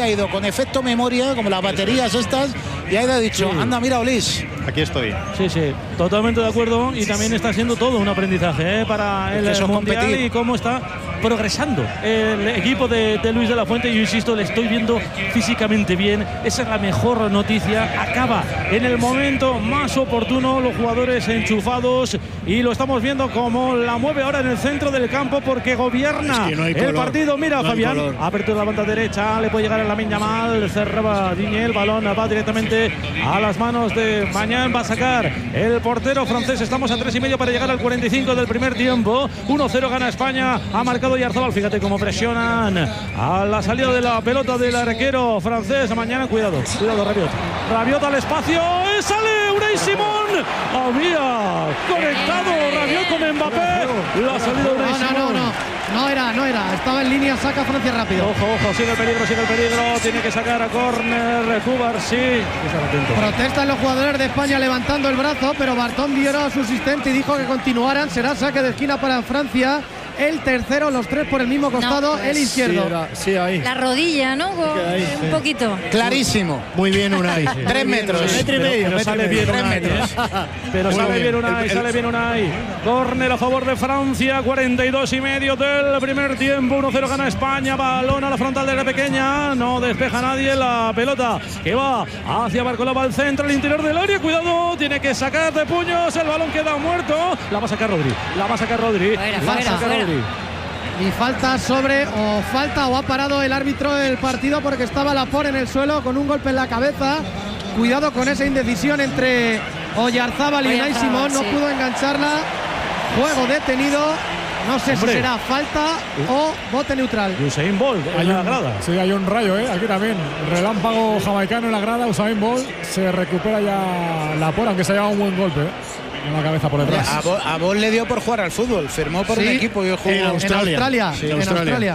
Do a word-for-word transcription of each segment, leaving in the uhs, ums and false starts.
ha ido con efecto memoria, como las baterías estas, y ha ido dicho, sí. anda, mira, Olís. Aquí estoy. Sí, sí, totalmente de acuerdo. Y también está siendo todo un aprendizaje ¿eh? para el, el Mundial competir. Y cómo está progresando el equipo de, de Luis de la Fuente. Yo insisto, le estoy viendo físicamente bien. Esa es la mejor noticia. Acaba en el momento más oportuno, los jugadores enchufados, y lo estamos viendo como la mueve ahora en el centro del campo porque gobierna es que no hay el color, partido. Mira, no Fabián, apertura de la banda derecha, le puede llegar a Lamine Yamal, cerraba Digne, el balón va directamente a las manos de Mañán, va a sacar el portero francés. Estamos a tres y medio para llegar al cuarenta y cinco del primer tiempo. uno cero gana España, ha marcado Oyarzabal. Fíjate cómo presionan a la salida de la pelota del arquero francés. Mañana, cuidado, cuidado, Rabiot. Rabiot al espacio, y sale Unai Simón. Había conectado Rabiot con Mbappé. La salida de Unai Simón. No, no, no. No era, no era. Estaba en línea, saca Francia rápido. Ojo, ojo, sigue el peligro, sigue el peligro. Tiene que sacar a córner Cubarsí. Protestan los jugadores de España levantando el brazo, pero Bartón dio a su asistente y dijo que continuaran. Será saque de esquina para Francia. El tercero, los tres por el mismo costado, no, el izquierdo. Sí, era, sí, ahí. La rodilla, ¿no? Ahí, un sí. poquito. Clarísimo. Muy bien Unai. Sí. Tres metros. Sí. Metro y medio. Pero, pero sale bien tres Unai. metros. Pero sale bien, bien Unai, el, el, sale bien Unai. Córner a favor de Francia, cuarenta y dos y medio del primer tiempo. uno cero gana España. Balón a la frontal de la pequeña. No despeja nadie la pelota que va hacia Barcolova al centro, al interior del área. Cuidado, tiene que sacar de puños. El balón queda muerto. La va a sacar Rodri. La va a sacar Rodri. Fuera, la va fuera, a sacar fuera. Rodri. Y falta sobre, o falta o ha parado el árbitro del partido porque estaba Laporte en el suelo con un golpe en la cabeza. Cuidado con esa indecisión entre Oyarzabal y Unai Simón, no sí. pudo engancharla. Juego detenido. No sé Hombre. si será falta o bote neutral. Usain Bolt en la grada. Sí, hay un rayo, ¿eh? Aquí también. Relámpago jamaicano en la grada. Usain Bolt se recupera ya Laporte, aunque se ha llevado un buen golpe, ¿eh? En la cabeza por detrás. A Bolt, a Bolt le dio por jugar al fútbol, firmó por sí, un equipo y jugó en Australia. En Australia, sí, en Australia. Australia.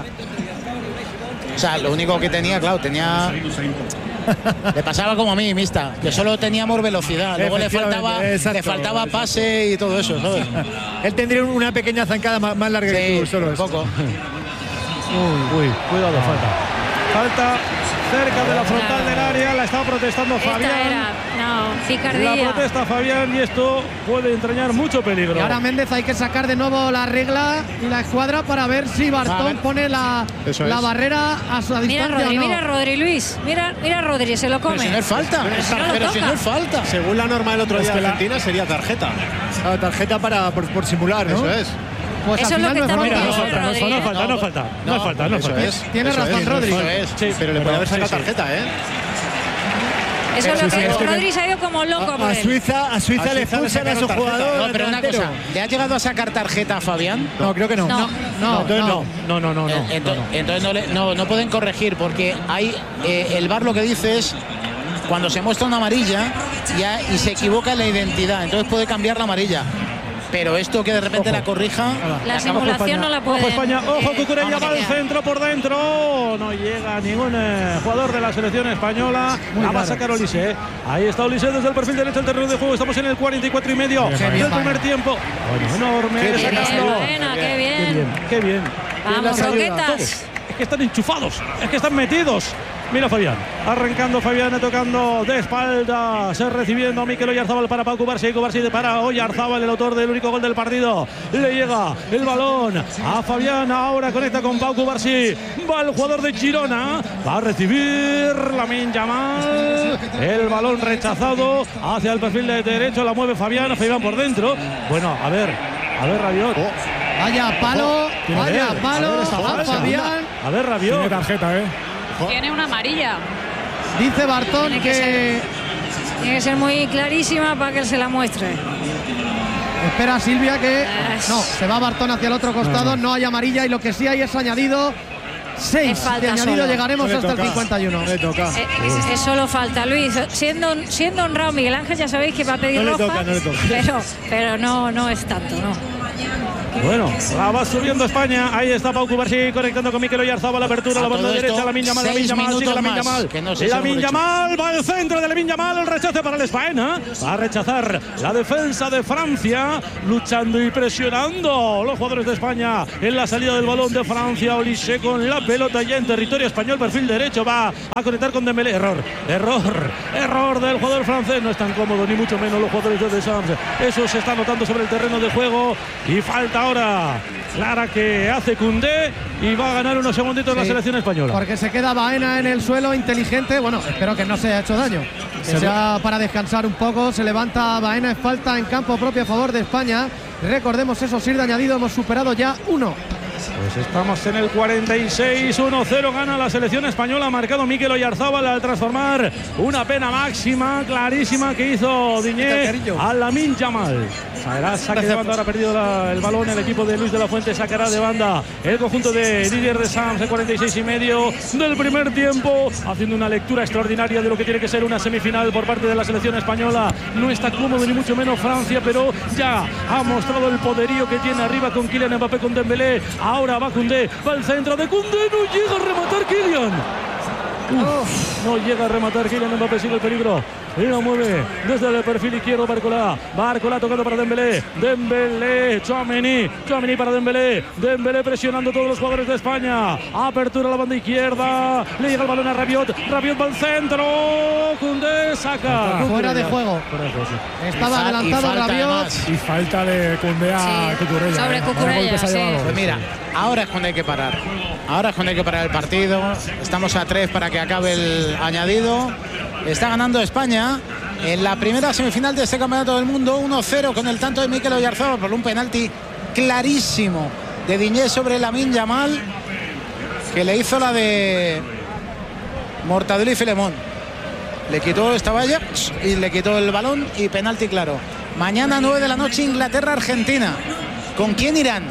O sea, lo único que tenía, claro, tenía. Le pasaba como a mí, mixta, que solo teníamos velocidad, luego le faltaba, le faltaba pase y todo eso, ¿sabes? Él tendría una pequeña zancada más, más larga sí, que tú, solo un eso. poco. Uy, uy, cuidado, falta. Falta cerca de la frontal del área, la estaba protestando Fabián. Esta era, no, picardía. La protesta Fabián y esto puede entrañar mucho peligro. Y ahora Méndez hay que sacar de nuevo la regla y la escuadra para ver si Bartón pone la, la barrera a su distancia. Mira Rodri, o no. mira Rodri, Luis. Mira, mira Rodri, se lo come. Pero si no es falta. Pero si no, pero si no es falta. Según la norma del otro es día que de la... Argentina sería tarjeta. La tarjeta para, por, por simular, ¿no? Eso es. Pues eso es lo que no está Mira, no pidiendo falta, no, Rodri. no falta, no falta, no, no falta, no falta. Es, Tiene razón es, Rodri. Eso es. Sí, pero le puede haber sacado sí, tarjeta, ¿eh? Eso es lo sí, que sí, Rodri sí. se ha ido como loco A, por a él. Suiza, a Suiza A le Suiza le expulsan a su sacaron tarjeta. jugador. No, pero una delantero. cosa, ¿le ha llegado a sacar tarjeta a Fabián? No, creo que no. No. No, No, entonces no. No, no, no, no. Eh, ento- no, no. Entonces no, le- no, no pueden corregir porque hay eh, el V A R lo que dice es cuando se muestra una amarilla ya, y se equivoca en la identidad, entonces puede cambiar la amarilla. Pero esto que de repente Ojo. la corrija. La acaba- simulación no la puede. Ojo España, ojo Cucurella, va al vamos, centro por dentro. No llega ningún eh, jugador de la selección española. La va a sacar Olise. Ahí está Olise desde el perfil derecho del terreno de juego. Estamos en el cuarenta y cuatro y medio Qué del bien, primer tiempo. Bueno, enorme. Qué bien, sacando. Buena, qué bien. Qué bien, qué bien. Vamos, Todos. roquetas. Es que están enchufados, es que están metidos. Mira Fabián, arrancando Fabián, tocando de espaldas, recibiendo a Mikel Oyarzabal para Pau Cubarsí, Cubarsí para Oyarzabal, el autor del único gol del partido. Le llega el balón a Fabián, ahora conecta con Pau Cubarsí, va el jugador de Girona, va a recibir Lamine Yamal, el balón rechazado hacia el perfil de derecho, la mueve Fabián, Fabián por dentro. Bueno, a ver, a ver Rabiot. Oh. Vaya palo, Tiene vaya que ver. palo A ver esta a falta. Fabián. A ver Rabiot. Tiene tarjeta, ¿eh? Tiene una amarilla. Dice Bartón Tiene que que ser- Tiene que ser muy clarísima para que él se la muestre. espera Silvia que Es- no, se va Bartón hacia el otro costado, no hay amarilla y lo que sí hay es añadido seis. Es falta De añadido solo. llegaremos No le hasta el toca. cincuenta y uno. No le toca. Eh, es, es solo falta, Luis. Siendo, siendo honrado Miguel Ángel, ya sabéis que va a pedir No le roja. toca, no le toca. Pero, pero no, no es tanto, no. Bueno, la va subiendo España. Ahí está Pau Cubarsí conectando con Mikel Oyarzabal. La apertura a la banda derecha. Lamine Yamal, Lamine Yamal, sigue Lamine Yamal. No sé si Lamine Yamal va al centro de Lamine Yamal. El rechace para el España. Va a rechazar la defensa de Francia. Luchando y presionando los jugadores de España en la salida del balón de Francia. Olise con la pelota ya en territorio español. Perfil derecho. Va a conectar con Dembélé. Error, error, error del jugador francés. No es tan cómodo, ni mucho menos los jugadores de Deschamps. Eso se está notando sobre el terreno de juego. Y falta ahora clara que hace Koundé y va a ganar unos segunditos sí, la selección española. Porque se queda Baena en el suelo, inteligente. Bueno, espero que no se haya hecho daño. Que sea para descansar un poco. Se levanta Baena, es falta en campo propio a favor de España. Recordemos eso, Sir de añadido, hemos superado ya uno. Pues estamos en el cuarenta y seis, uno cero gana la selección española, ha marcado Mikel Oyarzabal al transformar una pena máxima, clarísima que hizo Diñé a Lamine Yamal. Sacará saque de banda, ahora ha perdido la, el balón el equipo de Luis de la Fuente, sacará de banda el conjunto de Didier Deschamps, el cuarenta y seis y medio del primer tiempo, haciendo una lectura extraordinaria de lo que tiene que ser una semifinal por parte de la selección española. No está cómodo ni mucho menos Francia, pero ya ha mostrado el poderío que tiene arriba con Kylian Mbappé, con Dembélé. Ahora va Koundé, va al centro de Koundé, no llega a rematar Kylian. Uf, no llega a rematar Kylian Mbappé, sigue el peligro. Y lo mueve desde el perfil izquierdo Barcola. Barcola tocando para Dembélé. Dembélé, Tchouaméni. Tchouaméni para Dembélé. Dembélé presionando a todos los jugadores de España. Apertura a la banda izquierda. Le llega el balón a Rabiot. Rabiot va al centro. Koundé saca. Fuera, fuera de juego. Estaba y adelantado falta Rabiot. además. Y falta de Koundé a Sí, Cucurella. sobre ¿eh? Cucurella, sí. Pues mira, ahora es cuando hay que parar. Ahora es cuando hay que parar el partido. Estamos a tres para que acabe el añadido. Está ganando España en la primera semifinal de este campeonato del mundo, uno cero con el tanto de Mikel Oyarzabal por un penalti clarísimo de Diñé sobre Lamine Yamal, que le hizo la de Mortadelo y Filemón. Le quitó esta valla y le quitó el balón y penalti claro. Mañana nueve de la noche, Inglaterra-Argentina. ¿Con quién irán?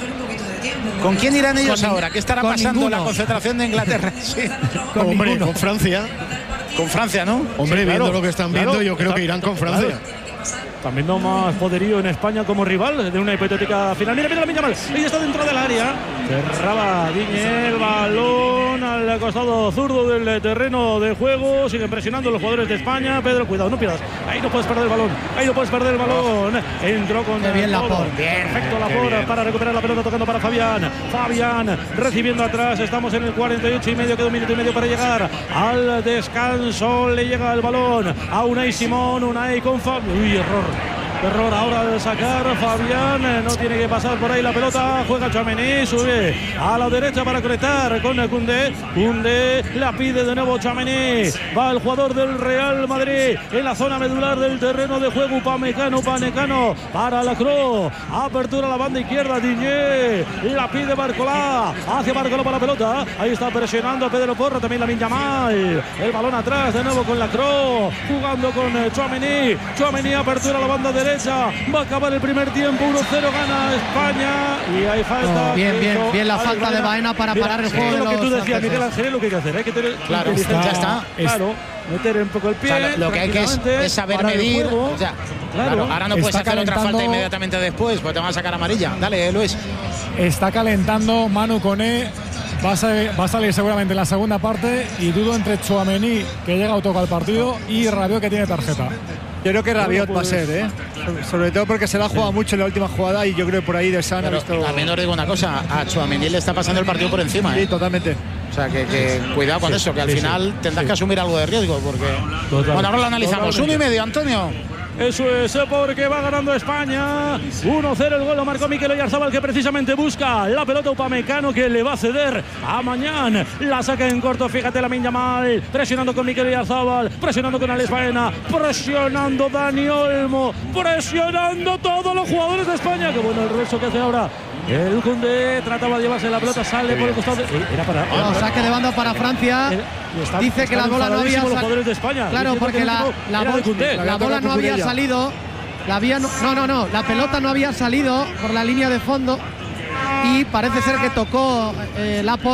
¿Con quién irán ellos con, ahora? ¿Qué estará pasando en la concentración de Inglaterra? Sí. Con Hombre, ninguno. Con Francia. Con Francia, ¿no? Hombre, sí, viendo claro, lo que están claro, viendo, yo creo está, que irán con Francia. Claro. También no más poderío en España como rival de una hipotética final. Mira, mira, Lamine Yamal. Ahí está dentro del área. Cerraba Diñé el balón al costado zurdo del terreno de juego. Siguen presionando los jugadores de España. Pedro, cuidado, no pierdas. Ahí no puedes perder el balón. Ahí no puedes perder el balón. Entró con Qué bien todo. Laporte. Perfecto Laporte para recuperar la pelota, tocando para Fabián. Fabián recibiendo atrás. Estamos en el cuarenta y ocho y medio. Queda un minuto y medio para llegar al descanso. Le llega el balón a Unai Simón. Unai con Fabián. Uy, error. Error ahora de sacar Fabián, no tiene que pasar por ahí la pelota, juega Tchouaméni, sube a la derecha para conectar con Koundé, Koundé la pide de nuevo Tchouaméni, va el jugador del Real Madrid en la zona medular del terreno de juego, Upamecano, Upamecano para Lacroix, apertura a la banda izquierda, Diñé, la pide Barcola, hacia Barcola para la pelota, ahí está presionando a Pedro Porro, también Lamine Yamal, el balón atrás de nuevo con Lacroix, jugando con Tchouaméni, Tchouaméni apertura a la banda derecha. Va a acabar el primer tiempo, uno cero gana España y hay falta. Oh, bien, bien, bien la falta de Baena para Mira, parar el sí, juego. Es de lo que tú los decías, Miguel franceses. Ángel, es lo que hay que hacer. Hay que tener Claro, inteligencia. ya está. Claro, meter un poco el pie. O sea, lo que hay que es, es saber medir. O sea, Claro. claro, ahora no puedes Está hacer otra falta calentando. inmediatamente después, pues te van a sacar amarilla. Dale, Luis. Está calentando Manu Koné. Va a, ser, va a salir seguramente en la segunda parte y dudo entre Tchouaméni, que llega a tocar el partido, y Rabiot, que tiene tarjeta. Yo creo que Rabiot Bueno, va a pues- ser, ¿eh? Sobre, sobre todo porque se la ha jugado mucho en la última jugada y yo creo que por ahí de Sana ha Pero visto. también os digo una cosa, a Tchouaméni le está pasando el partido por encima, Sí, ¿eh? totalmente. O sea, que, que cuidado con Sí, eso, que al sí, final sí, tendrás sí. que asumir algo de riesgo, porque... Total. Bueno, ahora lo analizamos. Totalmente. Uno y medio, Antonio. Eso es porque va ganando España. uno cero el gol lo marcó Mikel Oyarzabal, que precisamente busca la pelota Upamecano, que le va a ceder a Mañán. La saca en corto, fíjate Lamine Yamal, presionando con Mikel Oyarzabal, presionando con Alex Baena, presionando Dani Olmo, presionando todos los jugadores de España. Qué bueno el reverso que hace ahora. El Koundé trataba de llevarse la pelota, sale por el costado. Eh, Era para. No, saque de banda para Francia. Era- y están- Dice que la están bola no había enfadadísimos los sal- jugadores de España. Claro, diciendo porque que el la, último la, era bol- de Koundé. la bola no había salido. La había no, no, no, no. La pelota no había salido por la línea de fondo. Y parece ser que tocó eh, Laporte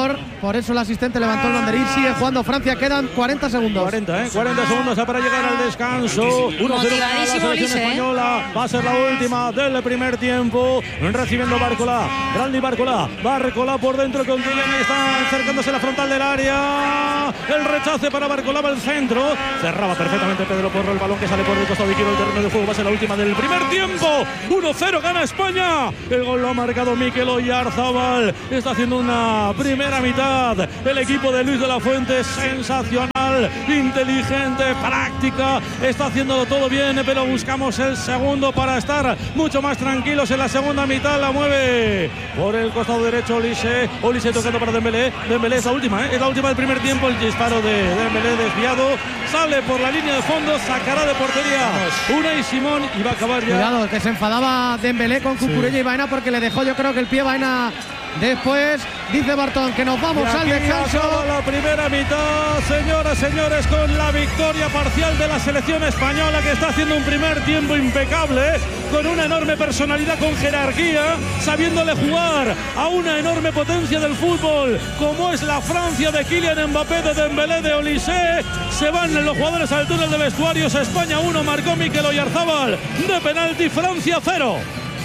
por eso el asistente levantó el banderín. Sigue jugando Francia, quedan cuarenta segundos. cuarenta, ¿eh? cuarenta segundos para llegar al descanso. uno cero la selección española. Va a ser la última del primer tiempo. Recibiendo Bárcola, Randy Bárcola, Bárcola por dentro con Kylian, está acercándose a la frontal del área. El rechace para Bárcola, va al centro. Cerraba perfectamente Pedro Porro, el balón que sale por el costado izquierdo del terreno de juego. Va a ser la última del primer tiempo. uno cero gana España. El gol lo ha marcado Mikel Oyarzabal. Está haciendo una primera mitad el equipo de Luis de la Fuente sensacional, inteligente, práctica. Está haciéndolo todo bien, pero buscamos el segundo para estar mucho más tranquilos en la segunda mitad. La mueve por el costado derecho Olise. Olise tocando para Dembélé. Dembélé es la última, ¿eh? es la última del primer tiempo. El disparo de Dembélé desviado. Sale por la línea de fondo, sacará de portería Unai Simón y va a acabar ya. Cuidado, que se enfadaba Dembélé con Cucurella sí. y Baena porque le dejó, yo creo que el pie Baena. Después dice Bartón que nos vamos al descanso. La primera mitad, señoras, señores, con la victoria parcial de la selección española, que está haciendo un primer tiempo impecable, con una enorme personalidad, con jerarquía, sabiéndole jugar a una enorme potencia del fútbol, como es la Francia de Kylian Mbappé, de Dembélé, de Olise. Se van los jugadores al túnel de vestuarios. España uno, marcó Mikel Oyarzabal de penalti. Francia cero.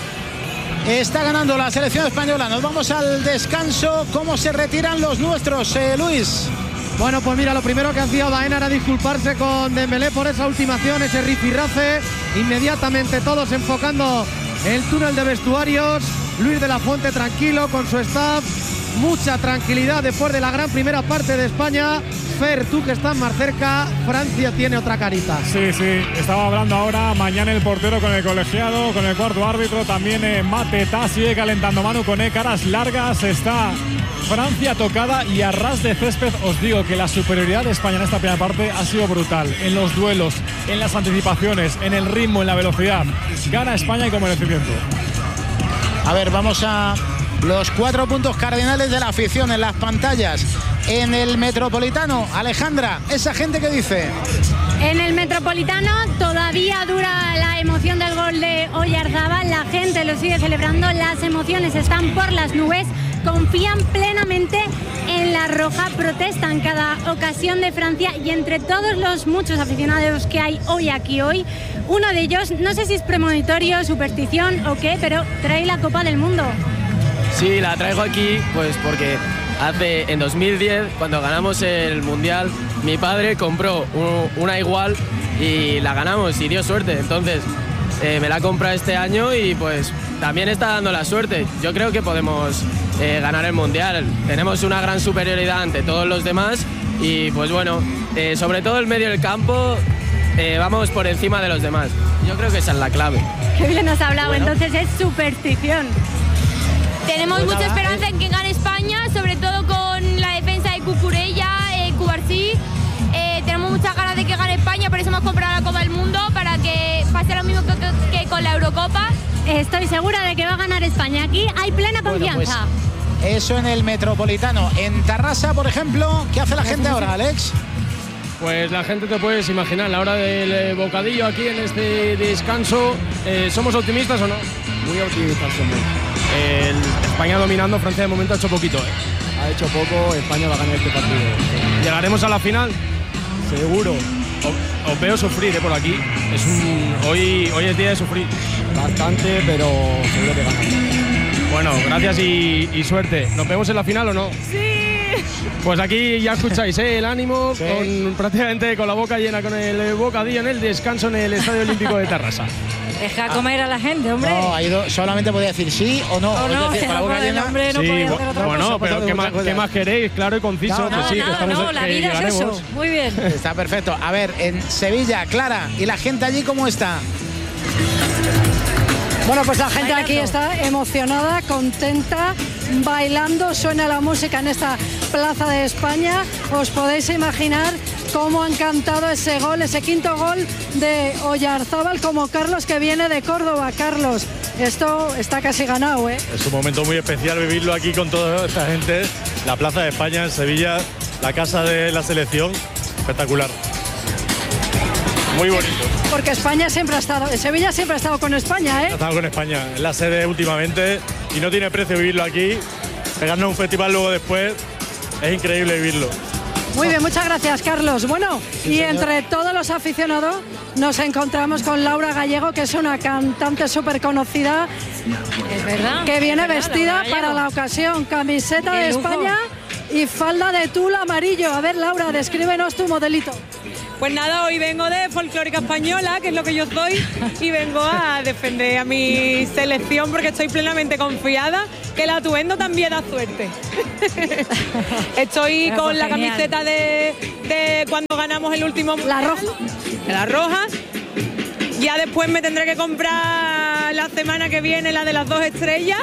Está ganando la selección española. Nos vamos al descanso. ¿Cómo se retiran los nuestros, eh, Luis? Bueno, pues mira, lo primero que hacía Baena era disculparse con Dembélé por esa última acción, ese rifirrafe. Inmediatamente todos enfocando el túnel de vestuarios. Luis de la Fuente tranquilo con su staff. Mucha tranquilidad después de la gran primera parte de España. Fer, tú que estás más cerca, Francia tiene otra carita. Sí, sí, estaba hablando ahora mañana el portero con el colegiado, con el cuarto árbitro, también eh, Mateta sigue calentando Manu con eh, caras largas. Está Francia tocada y a ras de césped. Os digo que la superioridad de España en esta primera parte ha sido brutal, en los duelos, en las anticipaciones, en el ritmo, en la velocidad. Gana España y con merecimiento. A ver, vamos a los cuatro puntos cardinales de la afición en las pantallas. En el Metropolitano, Alejandra, ¿esa gente qué dice? En el Metropolitano todavía dura la emoción del gol de Oyarzabal. La gente lo sigue celebrando, las emociones están por las nubes. Confían plenamente en la roja, protestan cada ocasión de Francia, y entre todos los muchos aficionados que hay hoy aquí hoy, uno de ellos, no sé si es premonitorio, superstición o qué, pero trae la Copa del Mundo. Sí, la traigo aquí pues porque hace en dos mil diez, cuando ganamos el Mundial, mi padre compró un, una igual y la ganamos y dio suerte. Entonces eh, me la compra este año y pues también está dando la suerte. Yo creo que podemos eh, ganar el Mundial. Tenemos una gran superioridad ante todos los demás y pues bueno, eh, sobre todo el medio del campo, eh, vamos por encima de los demás. Yo creo que esa es la clave. Qué bien has hablado, bueno. Entonces es superstición. Tenemos pues mucha nada, esperanza eh. en que gane España, sobre todo con la defensa de Cucurella, eh, Cubarsí. Eh, tenemos muchas ganas de que gane España, por eso hemos comprado la Copa del Mundo, para que pase lo mismo que, que con la Eurocopa. Estoy segura de que va a ganar España. Aquí hay plena confianza. Bueno, pues eso en el Metropolitano. En Tarrasa, por ejemplo, ¿qué hace la gente ahora, Alex? Pues la gente, te puedes imaginar, a la hora del bocadillo aquí en este descanso, eh, ¿somos optimistas o no? Muy optimistas somos. El España dominando, Francia de momento ha hecho poquito, ¿eh? Ha hecho poco, España va a ganar este partido. ¿Llegaremos a la final? Seguro. Os, os veo sufrir, ¿eh? Por aquí. Es un, hoy, hoy es día de sufrir. Bastante, pero seguro que ganamos. Bueno, gracias y, y suerte. ¿Nos vemos en la final o no? Sí. Pues aquí ya escucháis, ¿eh? El ánimo, sí. con, prácticamente con la boca llena, con el bocadillo en el descanso en el Estadio Olímpico de Tarrasa. Deja comer a la gente, hombre. No, ha ido, solamente podía decir sí o no. O no, decir, para la boca llena, hombre, no sí, podía hacer otra bueno, cosa. pero ¿qué más, ¿qué más queréis? Claro y conciso. No, pues no, sí, nada, que estamos, no, la que vida es eso. Muy bien. Está perfecto. A ver, en Sevilla, Clara, ¿y la gente allí cómo está? Bueno, pues la gente aquí está emocionada, contenta, bailando, suena la música en esta Plaza de España. Os podéis imaginar cómo han cantado ese gol, ese quinto gol de Oyarzabal, como Carlos, que viene de Córdoba. Carlos, esto está casi ganado, ¿eh? Es un momento muy especial vivirlo aquí con toda esta gente. La Plaza de España en Sevilla, la casa de la selección, espectacular. Muy bonito. Porque España siempre ha estado, Sevilla siempre ha estado con España, ¿eh? Ha estado con España, es la sede últimamente y no tiene precio vivirlo aquí, pegarnos un festival luego después, es increíble vivirlo. Muy bien, muchas gracias, Carlos. Bueno, sí, y señor. Entre todos los aficionados nos encontramos con Laura Gallego, que es una cantante súper conocida. Es verdad. Que viene es verdad, vestida para la ocasión. Camiseta de lujo. España y falda de tul amarillo. A ver, Laura, descríbenos tu modelito. Pues nada, hoy vengo de folclórica española, que es lo que yo soy, y vengo a defender a mi selección porque estoy plenamente confiada que el atuendo también da suerte. Estoy Pero con pues la genial. camiseta de, de cuando ganamos el último... La roja. La roja. Ya después me tendré que comprar la semana que viene la de las dos estrellas.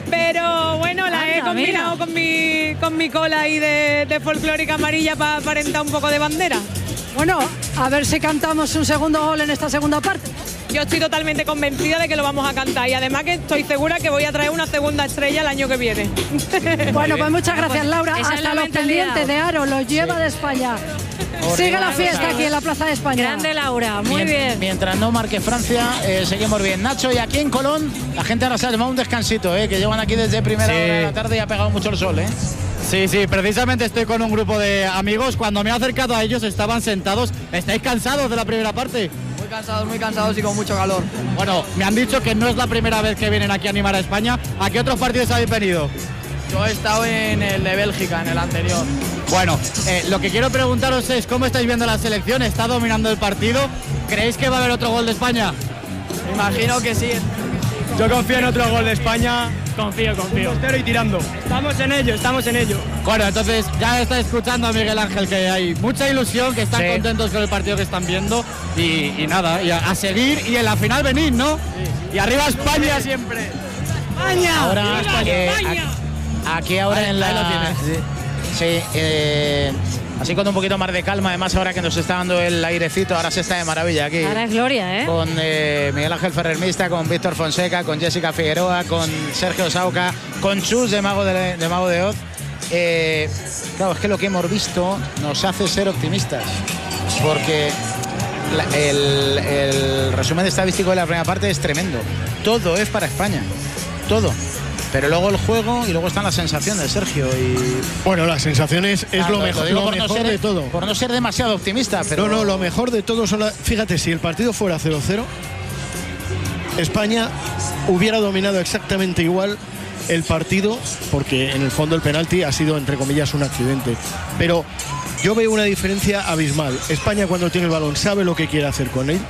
Pero bueno, la Anda, he combinado mira. con mi, con mi cola ahí de, de folclórica amarilla para aparentar un poco de bandera. Bueno, a ver si cantamos un segundo gol en esta segunda parte. Yo estoy totalmente convencida de que lo vamos a cantar y además que estoy segura que voy a traer una segunda estrella el año que viene. Bueno, pues muchas gracias, Laura. esa es Hasta la los mentalidad. pendientes de Aro, los lleva de España. Sigue la fiesta aquí en la Plaza de España. Grande Laura, muy Mien- bien. Mientras no marque Francia, eh, seguimos bien. Nacho, y aquí en Colón, la gente ahora se ha tomado un descansito, eh, que llevan aquí desde primera Sí. hora de la tarde y ha pegado mucho el sol, ¿eh? Sí, sí, precisamente estoy con un grupo de amigos. Cuando me he acercado a ellos estaban sentados. ¿Estáis cansados de la primera parte? Muy cansados, muy cansados y con mucho calor. Bueno, me han dicho que no es la primera vez que vienen aquí a animar a España. ¿A qué otros partidos habéis venido? Yo he estado en el de Bélgica, en el anterior. Bueno, eh, lo que quiero preguntaros es cómo estáis viendo la selección. ¿Está dominando el partido? ¿Creéis que va a haber otro gol de España? Me imagino que sí. Yo confío en otro gol de España. Confío, confío. Cero y tirando. Estamos en ello, estamos en ello. Bueno, entonces ya está escuchando a Miguel Ángel que hay mucha ilusión, que están Sí. contentos con el partido que están viendo y, y nada, y a, a seguir y en la final venir, ¿no? Y arriba España siempre. ¡España! Ahora, eh, aquí, aquí ahora Ahí- en la... ahí lo tienes. Sí, eh, así con un poquito más de calma, además ahora que nos está dando el airecito, ahora se está de maravilla aquí. Ahora es gloria, ¿eh? Con eh, Miguel Ángel Ferrer Mista, con Víctor Fonseca, con Jessica Figueroa, con Sergio Sauca, con Chus de Mago de, de, Mago de Oz. Eh, claro, es que lo que hemos visto nos hace ser optimistas, porque la- el, el resumen estadístico de la primera parte es tremendo. Todo es para España, todo. Pero luego el juego y luego están las sensaciones, Sergio. Y... Bueno, las sensaciones es Ah, lo lo mejor, digo lo por no mejor ser- de todo. Por no ser demasiado optimista, pero... No, no, lo mejor de todo son las... Fíjate, si el partido fuera cero cero, España hubiera dominado exactamente igual el partido, porque en el fondo el penalti ha sido, entre comillas, un accidente. Pero yo veo una diferencia abismal. España, cuando tiene el balón, sabe lo que quiere hacer con él.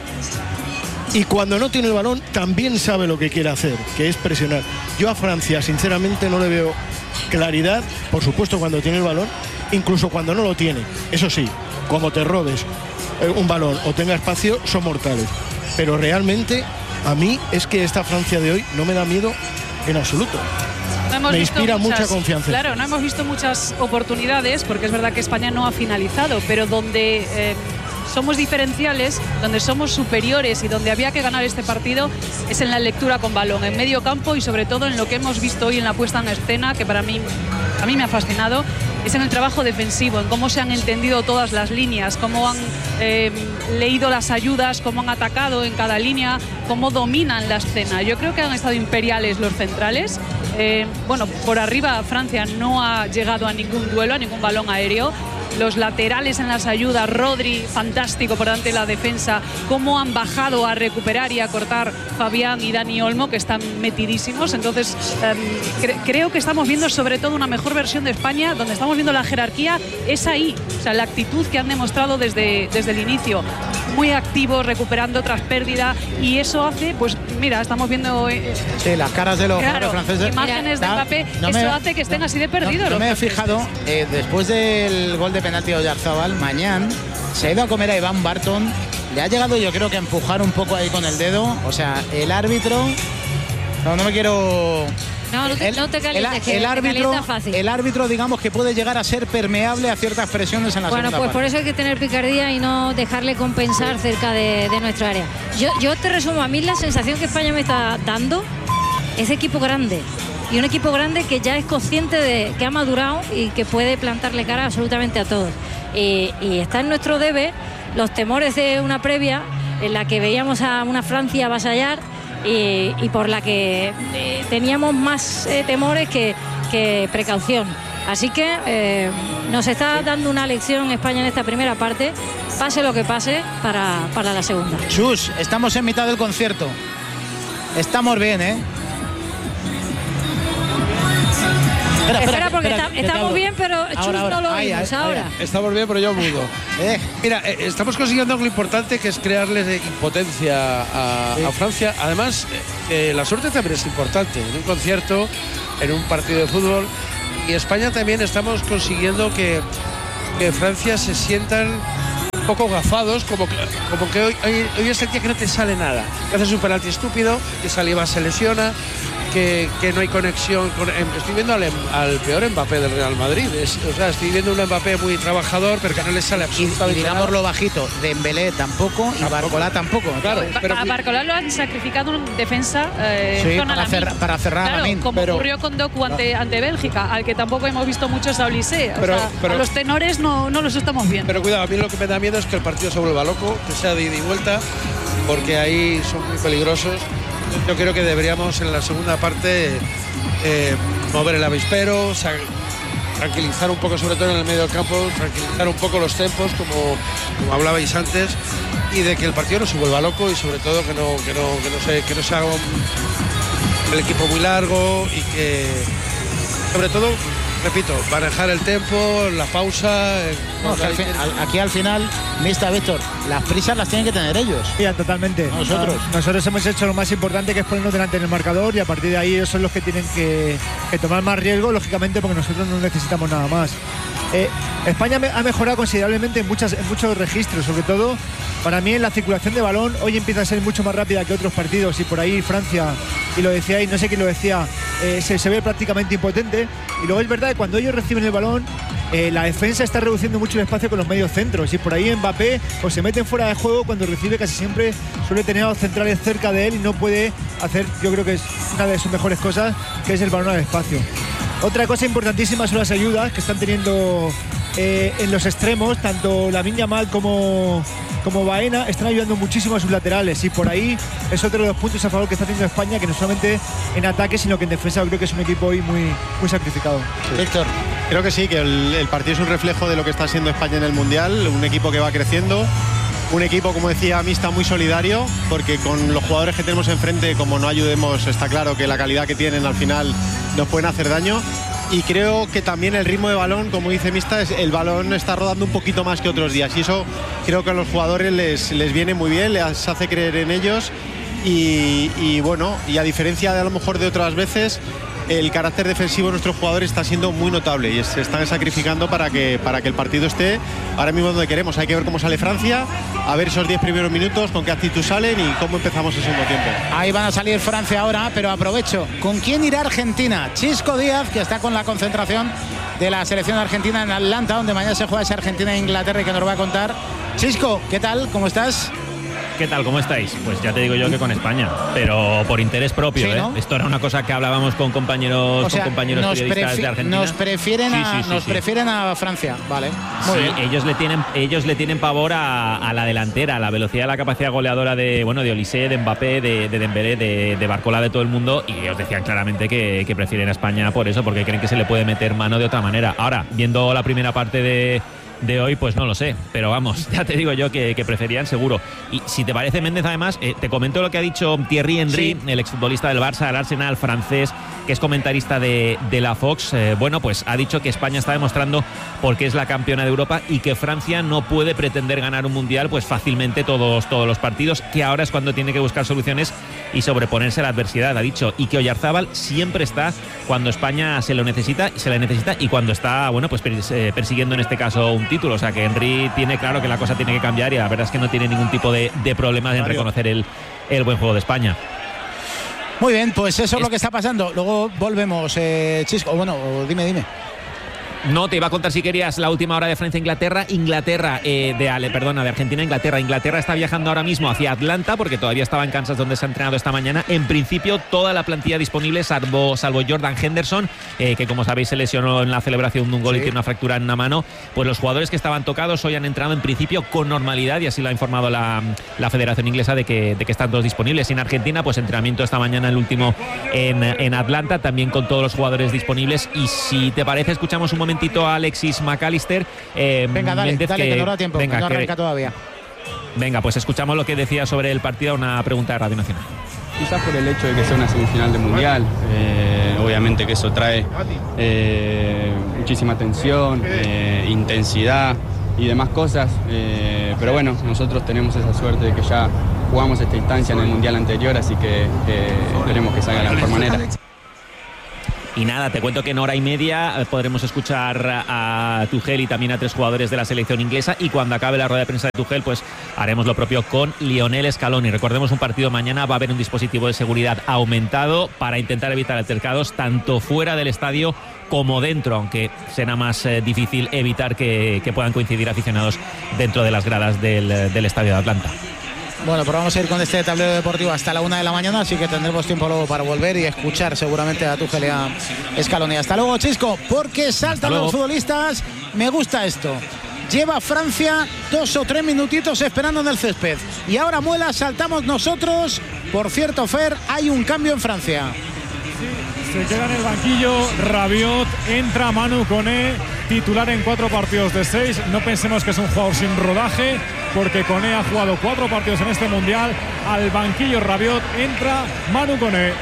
Y cuando no tiene el balón, también sabe lo que quiere hacer, que es presionar. Yo a Francia, sinceramente, no le veo claridad, por supuesto, cuando tiene el balón, incluso cuando no lo tiene. Eso sí, como te robes eh, un balón o tenga espacio, son mortales. Pero realmente, a mí es que esta Francia de hoy no me da miedo en absoluto. No hemos Me visto inspira muchas- mucha confianza. Claro, no hemos visto muchas oportunidades, porque es verdad que España no ha finalizado, pero donde eh, somos diferenciales, donde somos superiores y donde había que ganar este partido es en la lectura con balón, en medio campo y sobre todo en lo que hemos visto hoy en la puesta en escena, que para mí, a mí me ha fascinado, es en el trabajo defensivo, en cómo se han entendido todas las líneas, cómo han eh, leído las ayudas, cómo han atacado en cada línea, cómo dominan la escena. Yo creo que han estado imperiales los centrales. Eh, bueno, por arriba Francia no ha llegado a ningún duelo, a ningún balón aéreo. Los laterales en las ayudas, Rodri, fantástico por delante de la defensa, cómo han bajado a recuperar y a cortar Fabián y Dani Olmo, que están metidísimos. Entonces, eh, cre creo que estamos viendo sobre todo una mejor versión de España, donde estamos viendo la jerarquía, es ahí, o sea, la actitud que han demostrado desde, desde el inicio. Muy activos, recuperando tras pérdida, y eso hace, pues mira, estamos viendo eh, Sí, las caras de los claro, jugadores franceses. imágenes de Da- Mbappé, no eso me- hace que estén así de perdidos. No, no los me he franceses. fijado, eh, después del gol de penalti de Oyarzabal, Mañán se ha ido a comer a Iván Barton, le ha llegado yo creo que a empujar un poco ahí con el dedo, o sea, el árbitro, no, no me quiero... No, no te, El- no te calientes, el, que el te árbitro, calientas fácil. el árbitro, digamos que puede llegar a ser permeable a ciertas presiones en la Bueno, segunda pues parte. por eso hay que tener picardía y no dejarle compensar cerca de, de nuestra área. Yo, yo te resumo, a mí la sensación que España me está dando es de equipo grande. Y un equipo grande que ya es consciente de que ha madurado y que puede plantarle cara absolutamente a todos. Y, y está en nuestro debe los temores de una previa en la que veíamos a una Francia avasallar y, y por la que eh, teníamos más eh, temores que, que precaución. Así que eh, nos está dando una lección España en esta primera parte, pase lo que pase, para, para la segunda. Chus, estamos en mitad del concierto. Estamos bien, ¿eh? Espera, espera, espera porque espera, está, estamos bien, pero Chus ahora, ahora. no lo oímos ahora. Estamos bien, pero yo mudo. Eh. Mira, eh, estamos consiguiendo algo importante, que es crearles impotencia a, sí. a Francia. Además, eh, la suerte también es importante. En un concierto, en un partido de fútbol. Y España también estamos consiguiendo que, que Francia se sientan un poco gafados, como que, como que hoy, hoy, hoy es el día que no te sale nada. Que haces un penalti estúpido, que Saliba se lesiona, que, que no hay conexión con, estoy viendo al, al peor Mbappé del Real Madrid. Es, o sea, estoy viendo un Mbappé muy trabajador, pero que no le sale absolutamente y, digamos lo bajito, Dembélé tampoco y Barcola tampoco. Claro, pero a Barcola lo han sacrificado en defensa eh, sí, zona para, cerrar, para cerrar claro, a Lamin, como pero, ocurrió con Doku ante, ante Bélgica, al que tampoco hemos visto mucho es a Olise. Pero, o sea, pero, a los tenores no, no los estamos viendo. Pero cuidado, a mí lo que me da miedo es que el partido se vuelva loco, que sea de ida y vuelta, porque ahí son muy peligrosos. Yo creo que deberíamos en la segunda parte eh, mover el avispero, o sea, tranquilizar un poco, sobre todo en el medio del campo, tranquilizar un poco los tempos, como, como hablabais antes, y de que el partido no se vuelva loco y sobre todo que no, que no, que no, se, que no se haga un, el equipo muy largo y que, sobre todo, repito, manejar el tempo, la pausa. No, que al fin, al, aquí al final, mister Víctor, las prisas las tienen que tener ellos. Sí, totalmente. Nosotros. No, nosotros hemos hecho lo más importante, que es ponernos delante en el marcador, y a partir de ahí ellos son los que tienen que, que tomar más riesgo, lógicamente, porque nosotros no necesitamos nada más. Eh, España me, ha mejorado considerablemente en, muchas, en muchos registros, sobre todo para mí en la circulación de balón. Hoy empieza a ser mucho más rápida que otros partidos, y por ahí Francia, y lo decíais, no sé quién lo decía, eh, se, se ve prácticamente impotente. Y luego es verdad que cuando ellos reciben el balón, eh, la defensa está reduciendo mucho el espacio con los medios centros, y por ahí Mbappé pues se meten fuera de juego. Cuando recibe, casi siempre suele tener a los centrales cerca de él y no puede hacer, yo creo que es una de sus mejores cosas, que es el balón al espacio. Otra cosa importantísima son las ayudas que están teniendo eh, en los extremos. Tanto Lamine Yamal como, como Baena están ayudando muchísimo a sus laterales, y por ahí es otro de los puntos a favor que está teniendo España, que no solamente en ataque sino que en defensa. Yo creo que es un equipo hoy muy, muy sacrificado. Sí. Víctor, creo que sí, que el, el partido es un reflejo de lo que está siendo España en el Mundial, un equipo que va creciendo. Un equipo, como decía Mista, muy solidario, porque con los jugadores que tenemos enfrente, como no ayudemos, está claro que la calidad que tienen al final nos pueden hacer daño. Y creo que también el ritmo de balón, como dice Mista, es, el balón está rodando un poquito más que otros días, y eso creo que a los jugadores les, les viene muy bien, les hace creer en ellos. Y, y bueno, y a diferencia de a lo mejor de otras veces, el carácter defensivo de nuestros jugadores está siendo muy notable, y se están sacrificando para que, para que el partido esté ahora mismo donde queremos. Hay que ver cómo sale Francia, a ver esos diez primeros minutos, con qué actitud salen y cómo empezamos el segundo tiempo. Ahí van a salir Francia ahora, pero aprovecho. ¿Con quién irá Argentina? Chisco Díaz, que está con la concentración de la selección argentina en Atlanta, donde mañana se juega esa Argentina e Inglaterra, y que nos va a contar. Chisco, ¿qué tal? ¿Cómo estás? ¿Qué tal? ¿Cómo estáis? Pues ya te digo yo que con España, pero por interés propio, sí, ¿no? ¿eh? Esto era una cosa que hablábamos con compañeros, o sea, con compañeros periodistas de Argentina. Nos prefieren, a, sí, sí, sí, nos sí. prefieren a Francia, vale. Muy sí, bien. ellos le tienen, ellos le tienen pavor a, a la delantera, a la velocidad, a la capacidad goleadora de, bueno, de Olise, de Mbappé, de, de Dembélé, de, de Barcola, de todo el mundo, y ellos decían claramente que, que prefieren a España por eso, porque creen que se le puede meter mano de otra manera. Ahora, viendo la primera parte de de hoy, pues no lo sé, pero vamos, ya te digo yo que, que preferían seguro. Y si te parece, Méndez, además, eh, te comento lo que ha dicho Thierry Henry, sí. el exfutbolista del Barça, del Arsenal francés, que es comentarista de, de la Fox. Eh, bueno, pues ha dicho que España está demostrando por qué es la campeona de Europa, y que Francia no puede pretender ganar un mundial pues fácilmente todos, todos los partidos, que ahora es cuando tiene que buscar soluciones y sobreponerse a la adversidad, ha dicho, y que Oyarzábal siempre está cuando España se lo necesita, se la necesita, y cuando está, bueno, pues persiguiendo en este caso un título. O sea que Henry tiene claro que la cosa tiene que cambiar, y la verdad es que no tiene ningún tipo de, de problema en reconocer el, el buen juego de España. Muy bien, pues eso es, es lo que está pasando. Luego volvemos, eh, Chisco. Bueno, dime, dime. No, te iba a contar si querías la última hora de Francia-Inglaterra. Inglaterra, eh, de Ale, perdona, de Argentina-Inglaterra. Inglaterra está viajando ahora mismo hacia Atlanta porque todavía estaba en Kansas, donde se ha entrenado esta mañana. En principio, toda la plantilla disponible, salvo, salvo Jordan Henderson, eh, que como sabéis se lesionó en la celebración de un gol sí. y tiene una fractura en una mano. Pues los jugadores que estaban tocados hoy han entrenado en principio con normalidad y así lo ha informado la, la Federación Inglesa de que, de que están todos disponibles. En Argentina, pues entrenamiento esta mañana, el último en, en Atlanta, también con todos los jugadores disponibles. Y si te parece, escuchamos un momento a Alexis McAllister. Eh, venga, dale, Méndez, dale, que, que no da tiempo, venga, que no arranca que, todavía. Venga, pues escuchamos lo que decía sobre el partido, una pregunta de Radio Nacional. Quizás por el hecho de que sea una semifinal de Mundial, eh, obviamente que eso trae eh, muchísima tensión, eh, intensidad y demás cosas, eh, pero bueno, nosotros tenemos esa suerte de que ya jugamos esta instancia en el Mundial anterior, así que, que esperemos que salga de la mejor manera. Y nada, te cuento que en hora y media podremos escuchar a Tuchel y también a tres jugadores de la selección inglesa, y cuando acabe la rueda de prensa de Tuchel pues haremos lo propio con Lionel Scaloni. Recordemos, un partido mañana, va a haber un dispositivo de seguridad aumentado para intentar evitar altercados tanto fuera del estadio como dentro, aunque será más eh, difícil evitar que, que puedan coincidir aficionados dentro de las gradas del, del estadio de Atlanta. Bueno, pues vamos a ir con este tablero deportivo hasta la una de la mañana, así que tendremos tiempo luego para volver y escuchar seguramente a Tuchel y a Scaloni. Hasta luego, Chisco, porque saltan los futbolistas. Me gusta esto. Lleva Francia dos o tres minutitos esperando en el césped. Y ahora Muela, saltamos nosotros. Por cierto, Fer, hay un cambio en Francia. Se queda en el banquillo Rabiot, entra Manu Koné, titular en cuatro partidos de seis. No pensemos que es un jugador sin rodaje, porque Koné ha jugado cuatro partidos en este Mundial. Al banquillo Rabiot, entra Manu Koné.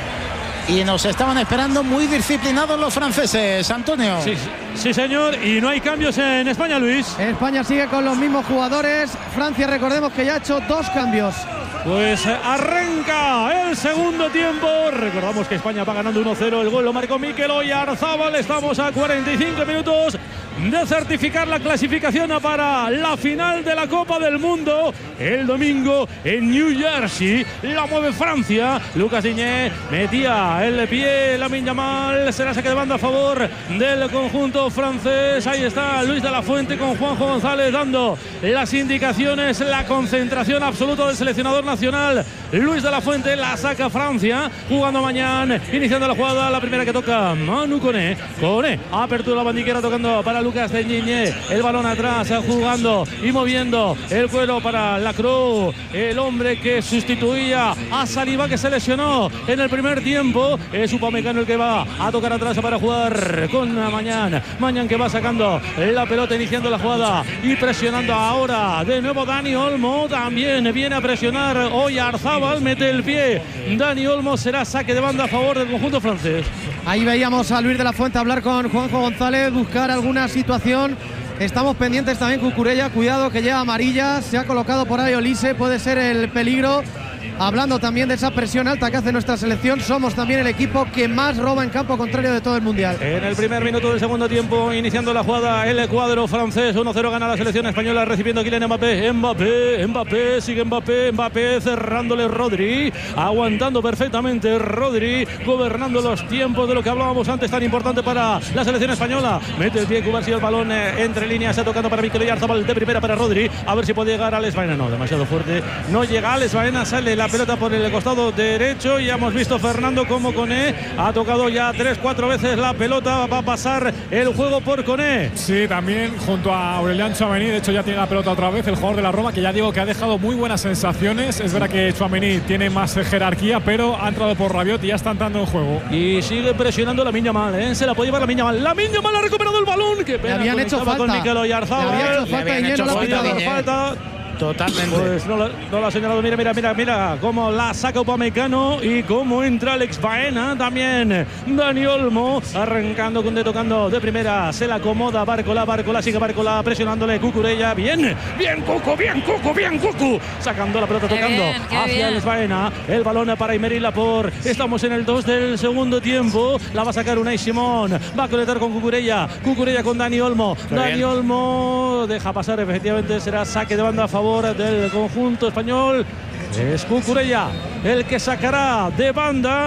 Y nos estaban esperando muy disciplinados los franceses, Antonio. Sí, sí, señor, y no hay cambios en España, Luis. España sigue con los mismos jugadores. Francia, recordemos que ya ha hecho dos cambios. Pues arranca el segundo tiempo. Recordamos que España va ganando uno cero. El gol lo marcó Mikel Oyarzabal. Estamos a cuarenta y cinco minutos de certificar la clasificación para la final de la Copa del Mundo el domingo en New Jersey. La mueve Francia. Lucas Digne metía el pie. Lamine Yamal, será saque de banda a favor del conjunto francés. Ahí está Luis de la Fuente con Juanjo González dando las indicaciones, la concentración absoluta del seleccionador nacional. Luis de la Fuente, la saca Francia, jugando mañana, iniciando la jugada, la primera que toca Manu Koné. Koné, apertura la bandiquera tocando para Lucas Digne, el balón atrás, jugando y moviendo el cuero para Lacroix, el hombre que sustituía a Saliba, que se lesionó en el primer tiempo. Es Upamecano el que va a tocar atrás para jugar con Mañán. Mañán que va sacando la pelota, iniciando la jugada y presionando ahora de nuevo Dani Olmo. También viene a presionar Oyarzabal, mete el pie Dani Olmo, será saque de banda a favor del conjunto francés. Ahí veíamos a Luis de la Fuente hablar con Juanjo González, buscar alguna situación. Estamos pendientes también, Cucurella, cuidado que lleva amarilla, se ha colocado por ahí Olise, puede ser el peligro. Hablando también de esa presión alta que hace nuestra selección, somos también el equipo que más roba en campo contrario de todo el Mundial. En el primer minuto del segundo tiempo, iniciando la jugada, el cuadro francés, uno cero gana la selección española, recibiendo Kylian Mbappé, Mbappé, Mbappé, sigue Mbappé, Mbappé cerrándole Rodri, aguantando perfectamente Rodri, gobernando los tiempos de lo que hablábamos antes, tan importante para la selección española. Mete el pie Cubarsí, el balón eh, entre líneas, se tocando para Mikel Oyarzabal, de primera para Rodri, a ver si puede llegar a Alex Baena, no, demasiado fuerte, no llega Alex Baena, sale la pelota por el costado derecho. Ya hemos visto Fernando como Koné ha tocado ya tres, cuatro veces la pelota. Va a pasar el juego por Koné. Sí, también junto a Aurelian Tchouaméni. De hecho ya tiene la pelota otra vez el jugador de la Roma, que ya digo que ha dejado muy buenas sensaciones. Es verdad que Tchouaméni tiene más jerarquía, pero ha entrado por Rabiot y ya está entrando en juego. Y sigue presionando Lamine Yamal, ¿eh? Se la puede llevar Lamine Yamal. Lamine Yamal ha recuperado el balón. Qué pena, le habían hecho falta. Con Mikel Oyarzabal. Le habían hecho falta, le habían hecho falta, falta. Totalmente. Pues no, la, no la ha señalado. Mira, mira, mira, mira cómo la saca Upamecano y cómo entra Alex Baena. También Dani Olmo arrancando con de tocando de primera. Se la acomoda Barcola, Barcola sigue Barcola presionándole Cucurella. Bien, bien Cucu, bien Cucu, bien Cucu. Sacando la pelota, tocando bien, hacia Alex Baena. El balón para Aymeric Laporte. Estamos en el dos del segundo tiempo. La va a sacar Unai Simón. Va a conectar con Cucurella. Cucurella con Dani Olmo. Qué Dani bien. Olmo deja pasar, efectivamente será saque de banda a favor del conjunto español. Es Cucurella el que sacará de banda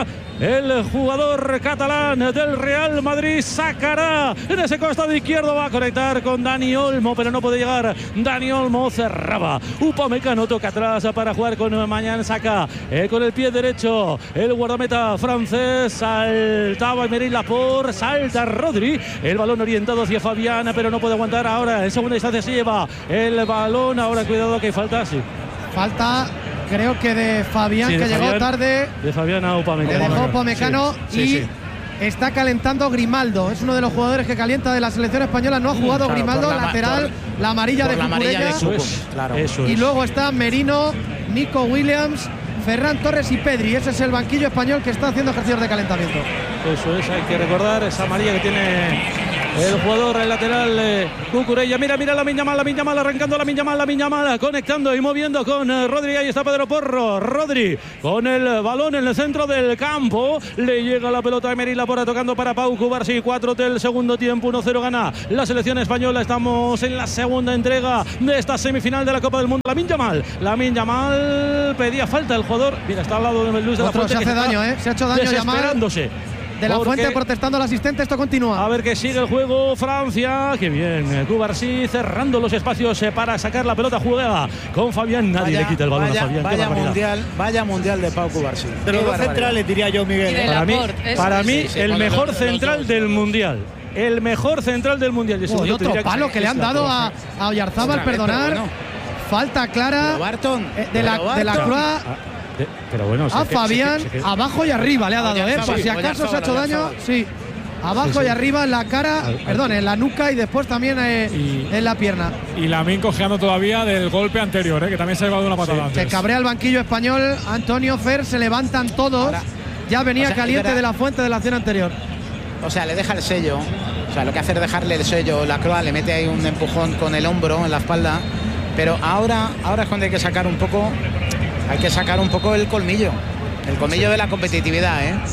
el jugador catalán del Real Madrid. Sacará en ese costado izquierdo, va a conectar con Dani Olmo, pero no puede llegar. Dani Olmo cerraba. Upamecano toca atrás para jugar con Mañán. Saca eh, con el pie derecho el guardameta francés. Saltaba Emery Laporte, salta Rodri. El balón orientado hacia Fabián, pero no puede aguantar. Ahora en segunda instancia se lleva el balón. Ahora cuidado que hay falta, sí. Falta, creo que de Fabián, sí, de que Fabián, llegó tarde. De Fabián a Upamecano. Le dejó Upamecano, sí, y sí, sí. Está calentando Grimaldo. Es uno de los jugadores que calienta de la selección española. No ha jugado claro, Grimaldo, la, lateral, por, la amarilla de Cucurella. Eso es, claro. Eso es. Y luego está Merino, Nico Williams, Ferran Torres y Pedri. Ese es el banquillo español que está haciendo ejercicios de calentamiento. Eso es, hay que recordar esa amarilla que tiene el jugador el lateral eh, Cucurella. Mira, mira la Miña Mal, la Miña Mal arrancando, la Miña Mal, la Miña Mal conectando y moviendo con eh, Rodri. Ahí está Pedro Porro. Rodri con el balón en el centro del campo. Le llega la pelota a Emery Laporte tocando para Pau Cubarsí. cuatro del segundo tiempo, uno cero gana la selección española. Estamos en la segunda entrega de esta semifinal de la Copa del Mundo. La Miña Mal, la Miña Mal pedía falta el jugador. Mira, está al lado de Luis de la Fuente. Se hace daño, ¿eh? Se ha hecho daño desesperándose. De la Fuente protestando al asistente, esto continúa. A ver que sigue el juego Francia. Qué bien, Cubarsí cerrando los espacios para sacar la pelota jugada con Fabián. Nadie vaya, le quita el balón vaya, a Fabián. Vaya mundial, vaya mundial de Pau Cubarsí. De los dos centrales, diría yo, Miguel. Para mí, para mí sí, sí, el mejor los, central los del mundial. El mejor central del mundial. Oh, y otro palo que, que le han dado a, a Oyarzábal, perdonar. Bueno. Falta clara Barton, eh, de, la, de la Croix. De, pero bueno, a Fabián, se, se, se, abajo y arriba le ha dado, ¿eh? Por si acaso se ha hecho daño, sí. Abajo sí, sí. y arriba en la cara, al, perdón, en la nuca y después también eh, y, en la pierna. Y Lamine cojeando todavía del golpe anterior, ¿eh? Que también se ha llevado una patada sí. antes. Se cabrea el banquillo español. Antonio Fer, se levantan todos. Ahora, ya venía o sea, caliente era, de la Fuente de la acción anterior. O sea, le deja el sello. O sea, lo que hace es dejarle el sello. La Croix le mete ahí un empujón con el hombro en la espalda. Pero ahora, ahora es cuando hay que sacar un poco. Hay que sacar un poco el colmillo. El colmillo sí. de la competitividad, ¿eh?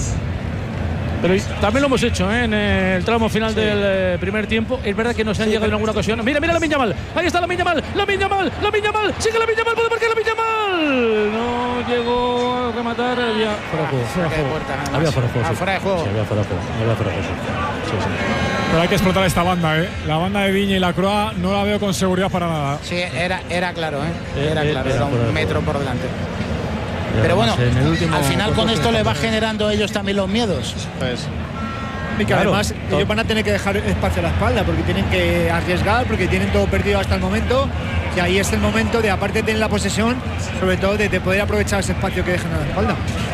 Pero también lo hemos hecho ¿eh? en el tramo final sí. del eh, primer tiempo. Es verdad que nos han sí, llegado pero... en alguna ocasión. Mira, mira la Miña Mal. Ahí está la Miña Mal. La Miña Mal. La Miña Mal. Sigue la Miña Mal. Puede marcar la Miña Mal. No llegó a rematar. Había fuera de juego. Fuera de juego. Había fuera de juego. Ah, fuera de juego. Sí, había fuera de juego. Había fuera de juego. Sí, sí. Pero hay que explotar esta banda, ¿eh? La banda de Viña y la Croix no la veo con seguridad para nada. Sí, era, era claro, ¿eh? Era claro. Era, era un metro por delante. Pero bueno, al final con esto le va generando a ellos también los miedos. Pues. Y que claro, además todo. ellos van a tener que dejar espacio a la espalda porque tienen que arriesgar, porque tienen todo perdido hasta el momento. Y ahí es el momento de, aparte de tener la posesión, sobre todo de, de poder aprovechar ese espacio que dejan a la espalda.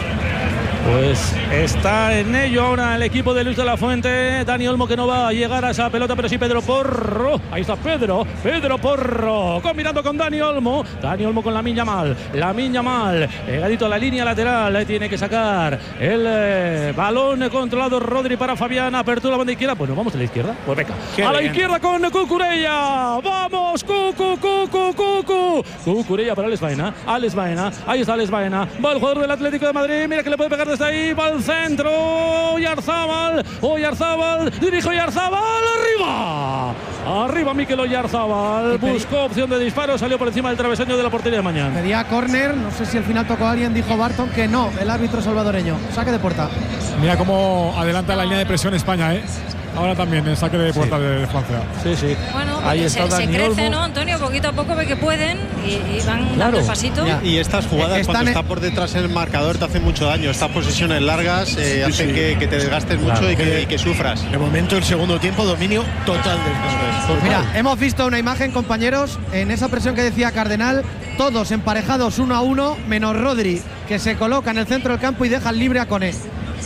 Pues está en ello ahora el equipo de Luis de la Fuente. Dani Olmo que no va a llegar a esa pelota, pero sí Pedro Porro. Ahí está Pedro, Pedro Porro combinando con Dani Olmo. Dani Olmo con la Miña Mal, la Miña Mal, pegadito a la línea lateral. Tiene que sacar el eh, balón controlado Rodri para Fabián. Apertura la banda izquierda. Pues nos vamos a la izquierda. Pues venga, Qué a bien. la izquierda con Cucurella. Vamos, Cucu, Cucu, Cucu. Cucurella para Alex Baena. Alex Baena, ahí está Alex Baena. Va el jugador del Atlético de Madrid. Mira que le puede pegar desde ahí, va al centro, Oyarzábal, Oyarzábal, dirige Oyarzábal, arriba, arriba Mikel Oyarzábal, buscó opción de disparo, salió por encima del travesaño de la portería de Mañán. Pedía córner, no sé si al final tocó a alguien, dijo Barton que no, el árbitro salvadoreño, saque de puerta. Mira cómo adelanta la línea de presión España, ¿eh? Ahora también el saque de puerta sí. de Francia. Sí, sí. Bueno, ahí está se, se crece, ¿no, Antonio? Poquito a poco ve que pueden y, y van claro. dando el pasito. Ya. Y estas jugadas, Están cuando en... está por detrás el marcador, te hacen mucho daño. Estas posesiones largas eh, sí, hacen sí. Que, que te desgastes claro. mucho y que, y que sufras. De momento, el segundo tiempo, dominio total del campo. Pues mira, hemos visto una imagen, compañeros, en esa presión que decía Cardenal, todos emparejados uno a uno, menos Rodri, que se coloca en el centro del campo y deja libre a Koné.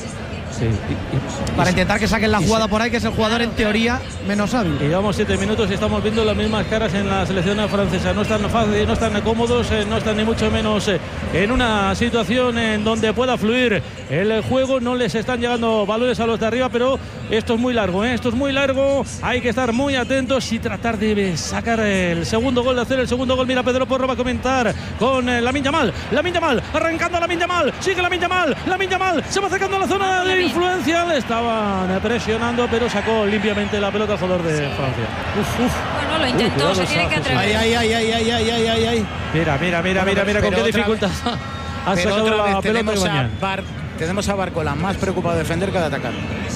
Sí. Y, y, para intentar que saquen la jugada por ahí, que es el jugador en teoría menos hábil. Llevamos siete minutos y estamos viendo las mismas caras en la selección francesa. No están fáciles, no están cómodos, no están ni mucho menos en una situación en donde pueda fluir el juego. No les están llegando balones a los de arriba, pero esto es muy largo, ¿eh? Esto es muy largo. Hay que estar muy atentos y tratar de sacar el segundo gol, de hacer el segundo gol. Mira, Pedro Porro va a comentar con Lamine Yamal. Lamine Yamal, arrancando a Lamine Yamal. Sigue Lamine Yamal, Lamine Yamal. Se va acercando a la zona de influencia, le estaban presionando, pero sacó limpiamente la pelota al jugador de Francia. Uf, uf. Bueno, lo intentó, uh, se tiene que atrever. Ay, ay, ay, ay, ay, ay, ay, ay, ay. Mira, mira, mira, bueno, mira, mira con qué dificultad ha sacado la pelota de Mañán. Bar tenemos a Barcola más preocupado de defender que de atacar.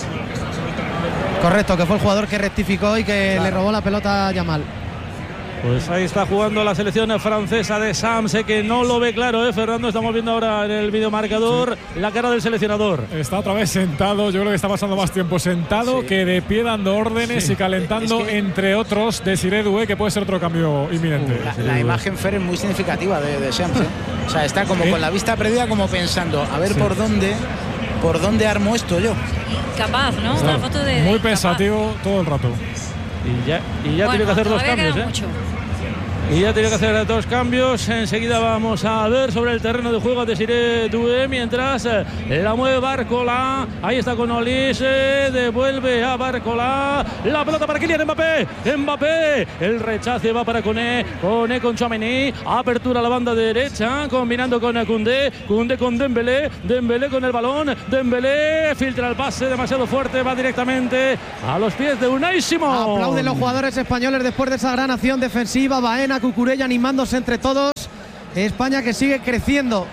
Correcto, que fue el jugador que rectificó y que claro. le robó la pelota a Yamal. Pues ahí está jugando la selección francesa de Sam. Sé que no lo ve claro, ¿eh, Fernando? Estamos viendo ahora en el videomarcador sí. la cara del seleccionador. Está otra vez sentado. Yo creo que está pasando más tiempo sentado sí. que de pie dando órdenes sí. y calentando, es que, entre otros, Desiré Doué, que puede ser otro cambio inminente. La, la imagen, Fer, es muy significativa de, de Sam. ¿eh? O sea, está como ¿Eh? con la vista perdida, como pensando, a ver sí. por dónde por dónde armo esto yo. Capaz, ¿no? Claro. Una foto de, de muy pensativo capaz. todo el rato. Y ya, y ya bueno, tiene que hacer dos cambios, ¿eh? Mucho. Y ya tiene que hacer dos cambios. Enseguida vamos a ver sobre el terreno de juego de Desiré Doué. Mientras eh, la mueve Barcola. Ahí está con Olise. Devuelve a Barcola. La pelota para Kylian Mbappé. Mbappé. El rechace va para Koné. Koné con Tchouaméni. Apertura a la banda derecha. Combinando con Koundé. Koundé con Dembélé. Dembélé con el balón. Dembélé filtra el pase demasiado fuerte. Va directamente a los pies de Unai Simón. Aplauden los jugadores españoles después de esa gran acción defensiva. Baena, Cucurella animándose entre todos. España que sigue creciendo.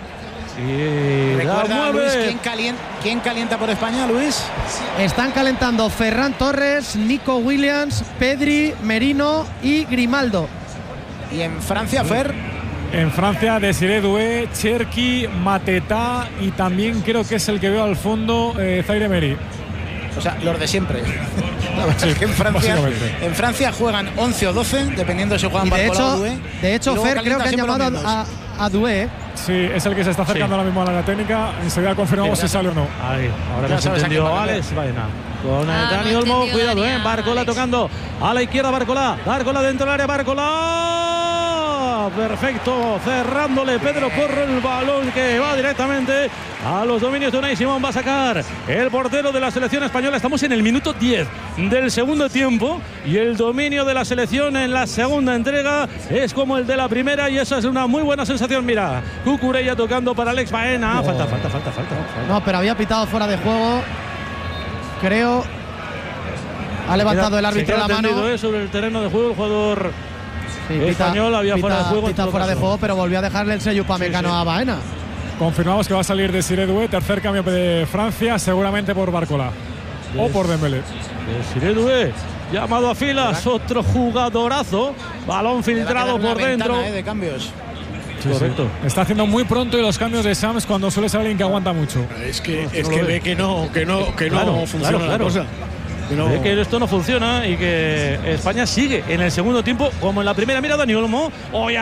Sí, recuerda, Luis, ¿quién calienta, ¿quién calienta por España, Luis? Están calentando Ferran Torres, Nico Williams, Pedri, Merino y Grimaldo. ¿Y en Francia, Fer? En Francia, Desiré Doué, Cherki, Mateta y también creo que es el que veo al fondo, eh, Zaire Emery. O sea, los de siempre. Sí, es que en Francia, en Francia juegan once o doce, dependiendo si juegan Barcola o Doué. De hecho, Fer, creo que han llamado a, a Doué. Sí, es el que se está acercando sí. ahora mismo a la técnica. Enseguida confirmamos si sale o no. Ahí, ahora ya nos entendió Alex Baena. Con ah, Dani no Olmo, cuidado, eh. Barcola tocando a la izquierda, Barcola. Barcola dentro del área, Barcola. Perfecto, cerrándole Pedro Porro el balón que va directamente a los dominios de Unai Simón. Va a sacar el portero de la selección española. Estamos en el minuto diez del segundo tiempo y el dominio de la selección en la segunda entrega es como el de la primera y esa es una muy buena sensación. Mira, Cucurella tocando para Alex Baena. Oh. Falta, falta, falta, falta, falta. No, pero había pitado fuera de juego. Creo. Ha levantado queda, el árbitro la mano. Eh, sobre el terreno de juego el jugador sí, pita, español había pita, fuera de juego. Pita fuera de juego, pero volvió a dejarle el sello Upamecano sí, sí. a Baena. Confirmamos que va a salir Desiré Doué, tercer cambio de Francia, seguramente por Barcola Des, o por Dembélé. Desiré Doué, llamado a filas, otro jugadorazo, balón filtrado por dentro. Ventana, eh, de cambios. Sí, correcto. Sí. Está haciendo muy pronto y los cambios de Sams cuando suele ser alguien que aguanta mucho. Es que, no, es no que ve que no, que no, que claro, no funciona claro, claro. la cosa. No. Ve que esto no funciona y que España sigue en el segundo tiempo como en la primera. Mira Dani Olmo,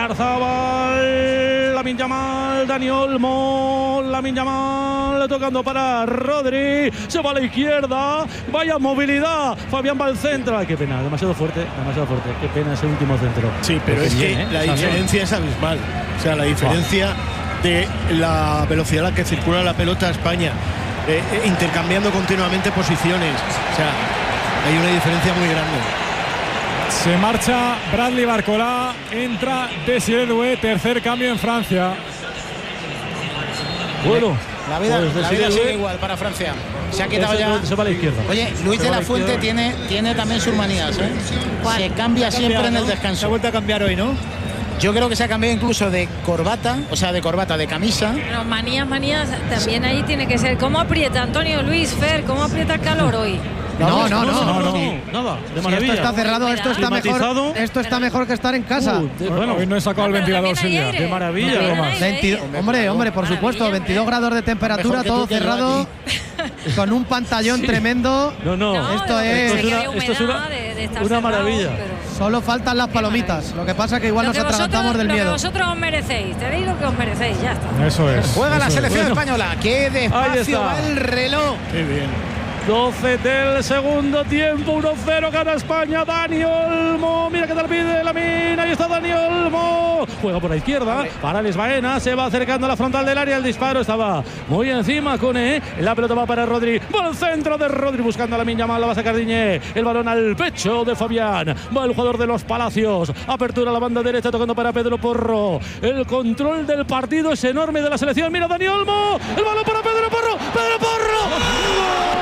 Oyarzabal, Lamine Yamal, Dani Olmo, Lamine Yamal tocando para Rodri, se va a la izquierda, vaya movilidad, Fabián va al centro. Ay, qué pena, demasiado fuerte, demasiado fuerte, qué pena ese último centro. Sí, pero es bien, que ¿eh? la diferencia es abismal, o sea, la diferencia oh. de la velocidad a la que circula la pelota a España. Eh, eh, intercambiando continuamente posiciones, o sea, hay una diferencia muy grande. Se marcha Bradley Barcola, entra Desiré Doué, tercer cambio en Francia. Bueno, la vida, pues la vida sigue igual para Francia. Se ha quitado ya. Se va a la izquierda. Oye, Luis de la Fuente tiene, tiene también sus manías, ¿eh? Se cambia siempre en el descanso. Se ha vuelto a cambiar hoy, ¿no? Yo creo que se ha cambiado incluso de corbata, o sea, de corbata, de camisa. Pero manías, manías, también ahí tiene que ser. ¿Cómo aprieta Antonio Luis, Fer? ¿Cómo aprieta el calor hoy? No, no, no, no, no, no. Nada, de maravilla. Si esto está cerrado, esto está mejor. Esto está mejor que estar en casa. Uh, bueno, hoy no he sacado el ventilador, Silvia. De maravilla. veintidós, hombre, hombre, por supuesto, veintidós grados de temperatura, todo cerrado. Con un pantallón sí. tremendo. No, no. no esto es, esto es una, esto es una, de, de estar una maravilla. Pero... Solo faltan las palomitas. Lo que pasa es que igual lo nos que atragantamos del lo miedo. Lo que vosotros os merecéis. Tenéis lo que os merecéis. Ya está. Eso es. Juega eso la selección es. española. Qué despacio va el reloj. Qué bien. doce del segundo tiempo, uno cero gana España. Dani Olmo, mira que tal pide la mina, ahí está Dani Olmo, juega por la izquierda, vale. Para Alex Baena, se va acercando a la frontal del área, el disparo estaba muy encima, Koné, la pelota va para Rodri, va al centro de Rodri buscando a Lamine Yamal, la va a sacar Diñé, el balón al pecho de Fabián, va el jugador de los Palacios, apertura a la banda derecha tocando para Pedro Porro, el control del partido es enorme de la selección, mira Dani Olmo, el balón para Pedro Porro, Pedro Porro.